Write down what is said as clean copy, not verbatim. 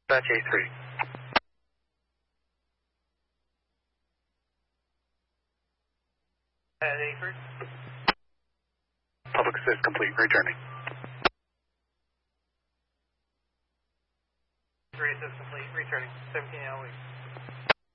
Batch A3. At A3. Public assist complete, returning. 3 assist complete, returning. 17 LE.